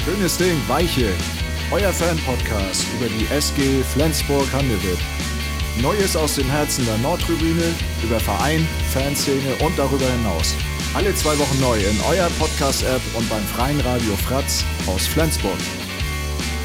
Schönes Ding, Weiche. Euer Fan-Podcast über die SG Flensburg-Handewitt. Neues aus dem Herzen der Nordtribüne, über Verein, Fanszene und darüber hinaus. Alle 2 Wochen neu in eurer Podcast-App und beim freien Radio Fratz aus Flensburg.